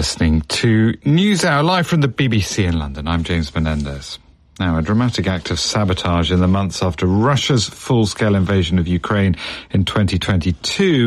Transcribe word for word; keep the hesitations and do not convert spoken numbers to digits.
listening to NewsHour live from the B B C in London. I'm James Menendez. Now, a dramatic act of sabotage in the months after Russia's full-scale invasion of Ukraine in twenty twenty-two